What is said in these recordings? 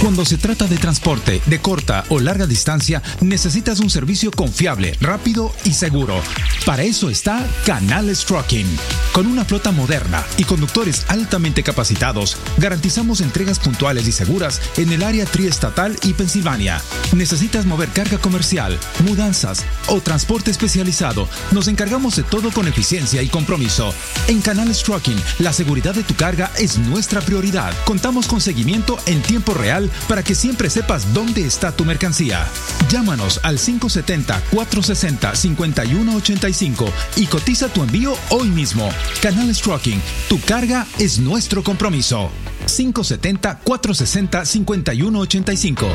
Cuando se trata de transporte de corta o larga distancia, necesitas un servicio confiable, rápido y seguro. Para eso está Canales Trucking. Con una flota moderna y conductores altamente capacitados, garantizamos entregas puntuales y seguras en el área triestatal y Pensilvania. ¿Necesitas mover carga comercial, mudanzas o transporte especializado? Nos encargamos de todo con eficiencia y compromiso. En Canales Trucking, la seguridad de tu carga es nuestra prioridad. Contamos con seguimiento en tiempo real para que siempre sepas dónde está tu mercancía. Llámanos al 570-460-5185 y cotiza tu envío hoy mismo. Canales Trucking, tu carga es nuestro compromiso. 570-460-5185.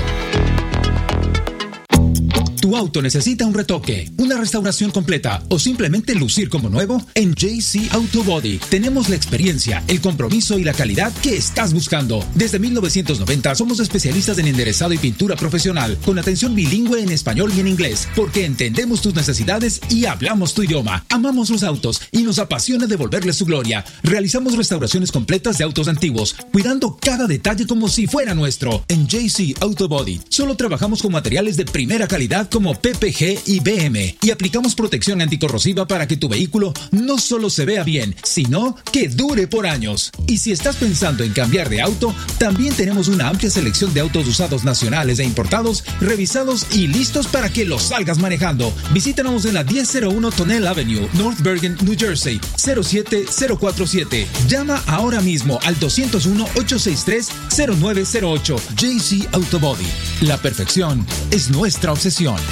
¿Tu auto necesita un retoque, una restauración completa o simplemente lucir como nuevo? En JC Auto Body tenemos la experiencia, el compromiso y la calidad que estás buscando. Desde 1990 somos especialistas en enderezado y pintura profesional, con atención bilingüe en español y en inglés, porque entendemos tus necesidades y hablamos tu idioma. Amamos los autos y nos apasiona devolverles su gloria. Realizamos restauraciones completas de autos antiguos, cuidando cada detalle como si fuera nuestro. En JC Auto Body solo trabajamos con materiales de primera calidad como PPG y BM y aplicamos protección anticorrosiva para que tu vehículo no solo se vea bien, sino que dure por años. Y si estás pensando en cambiar de auto, también tenemos una amplia selección de autos usados nacionales e importados, revisados y listos para que los salgas manejando. Visítanos en la 1001 Tonnelle Avenue, North Bergen, New Jersey, 07047. Llama ahora mismo al 201-863-0908. JC Auto Body. La perfección es nuestra obsesión.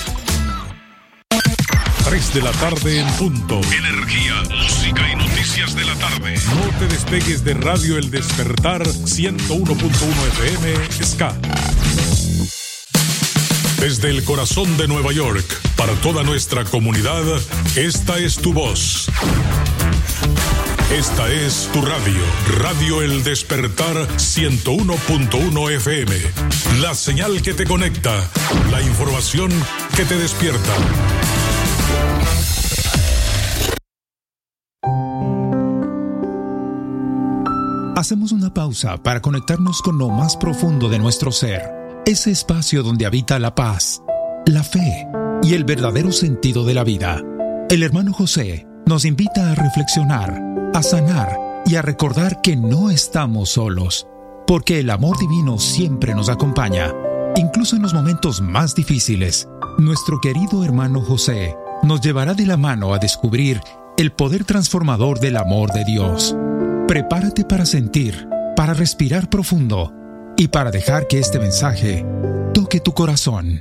3 de la tarde en punto. Energía, música y noticias de la tarde. No te despegues de Radio El Despertar 101.1 FM Ska. Desde el corazón de Nueva York, para toda nuestra comunidad, esta es tu voz. Esta es tu radio, Radio El Despertar 101.1 FM. La señal que te conecta, la información que te despierta. Hacemos una pausa para conectarnos con lo más profundo de nuestro ser, ese espacio donde habita la paz, la fe y el verdadero sentido de la vida. El hermano José nos invita a reflexionar, a sanar y a recordar que no estamos solos, porque el amor divino siempre nos acompaña, incluso en los momentos más difíciles. Nuestro querido hermano José nos llevará de la mano a descubrir el poder transformador del amor de Dios. Prepárate para sentir, para respirar profundo y para dejar que este mensaje toque tu corazón.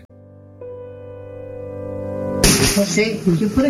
José,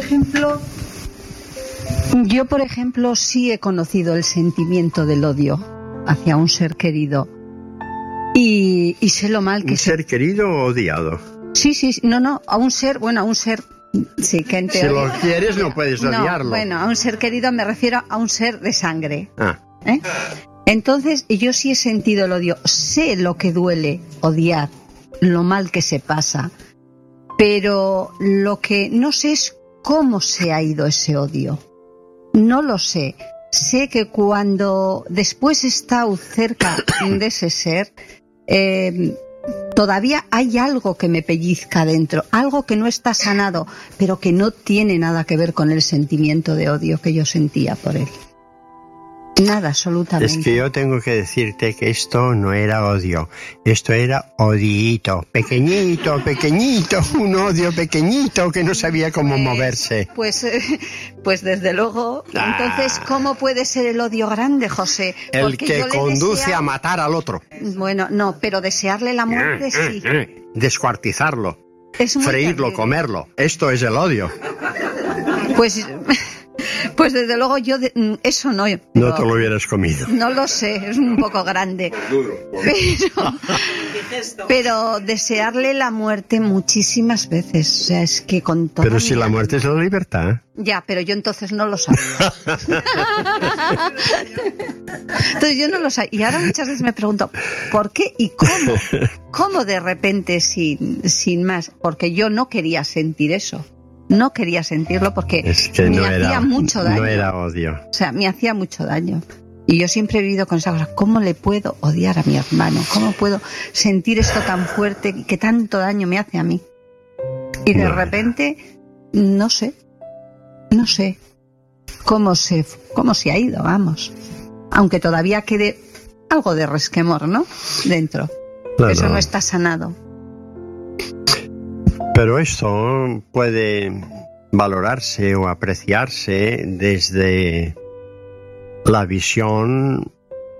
yo por ejemplo sí he conocido el sentimiento del odio hacia un ser querido y sé lo mal que ¿Un ser querido o odiado? Sí, no, a un ser sí, que en teoría, si lo quieres no puedes odiarlo. Bueno, a un ser querido me refiero a un ser de sangre. ¿Eh? Entonces yo sí he sentido el odio, sé lo que duele odiar, lo mal que se pasa, pero lo que no sé es cómo se ha ido ese odio. No lo sé. Sé que cuando después he estado cerca de ese ser, todavía hay algo que me pellizca dentro, algo que no está sanado, pero que no tiene nada que ver con el sentimiento de odio que yo sentía por él. Nada, absolutamente. Es que yo tengo que decirte que esto no era odio, esto era odiito, pequeñito, un odio pequeñito que no sabía cómo moverse. Pues desde luego. Entonces, ¿cómo puede ser el odio grande, José? El que conduce a matar al otro. Bueno, no, pero desearle la muerte sí. Descuartizarlo, freírlo, comerlo. Esto es el odio. Pues desde luego yo eso no. No te lo hubieras comido. No lo sé, es un poco grande. Pero desearle la muerte muchísimas veces. O sea, es que con todo. Pero si la muerte es la libertad. Ya, pero yo entonces no lo sabía. Entonces yo no lo sabía. Y ahora muchas veces me pregunto, ¿por qué y cómo? ¿Cómo de repente sin más? Porque yo no quería sentir eso. No quería sentirlo porque es que me hacía mucho daño. No era odio. O sea, me hacía mucho daño. Y yo siempre he vivido con esa cosa, ¿cómo le puedo odiar a mi hermano? ¿Cómo puedo sentir esto tan fuerte y que tanto daño me hace a mí? Y de repente, no sé cómo se ha ido, vamos. Aunque todavía quede algo de resquemor, ¿no? Dentro. Claro. Eso no está sanado. Pero esto puede valorarse o apreciarse desde la visión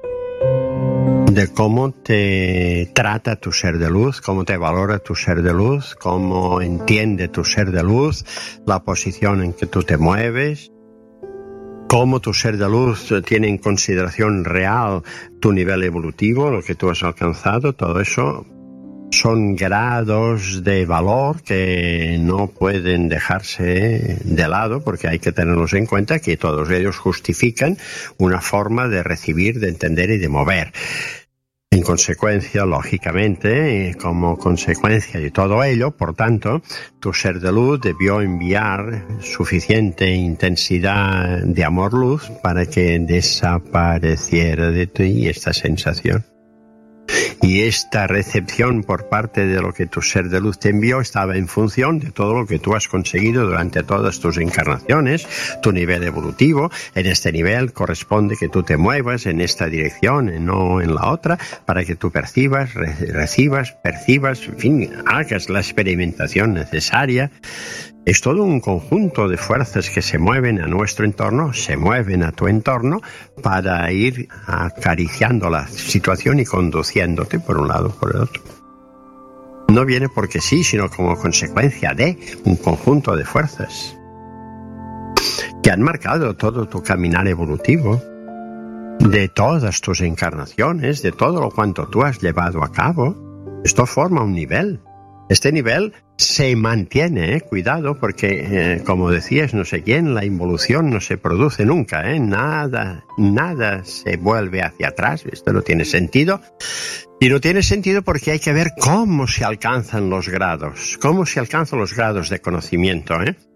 de cómo te trata tu ser de luz, cómo te valora tu ser de luz, cómo entiende tu ser de luz, la posición en que tú te mueves, cómo tu ser de luz tiene en consideración real tu nivel evolutivo, lo que tú has alcanzado. Todo eso son grados de valor que no pueden dejarse de lado, porque hay que tenerlos en cuenta, que todos ellos justifican una forma de recibir, de entender y de mover. En consecuencia, lógicamente, como consecuencia de todo ello, por tanto, tu ser de luz debió enviar suficiente intensidad de amor-luz para que desapareciera de ti esta sensación. Y esta recepción por parte de lo que tu ser de luz te envió estaba en función de todo lo que tú has conseguido durante todas tus encarnaciones, tu nivel evolutivo. En este nivel corresponde que tú te muevas en esta dirección y no en la otra, para que tú percibas, recibas, percibas, en fin, hagas la experimentación necesaria. Es todo un conjunto de fuerzas que se mueven a nuestro entorno, se mueven a tu entorno para ir acariciando la situación y conduciéndote por un lado o por el otro. No viene porque sí, sino como consecuencia de un conjunto de fuerzas que han marcado todo tu caminar evolutivo, de todas tus encarnaciones, de todo lo cuanto tú has llevado a cabo. Esto forma un nivel. Este nivel se mantiene, cuidado, porque, como decías, no sé quién, la involución no se produce nunca, nada se vuelve hacia atrás. Esto no tiene sentido. Y no tiene sentido porque hay que ver cómo se alcanzan los grados, de conocimiento.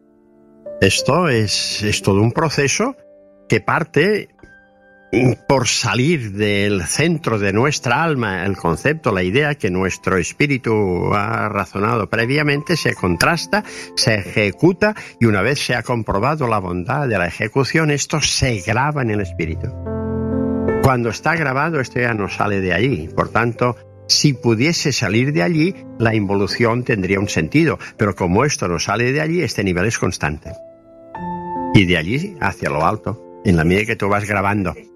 Esto es todo un proceso que parte por salir del centro de nuestra alma, el concepto, la idea que nuestro espíritu ha razonado previamente, se contrasta, se ejecuta, y una vez se ha comprobado la bondad de la ejecución, esto se graba en el espíritu. Cuando está grabado, esto ya no sale de allí. Por tanto, si pudiese salir de allí, la involución tendría un sentido. Pero como esto no sale de allí, este nivel es constante. Y de allí hacia lo alto, en la medida que tú vas grabando.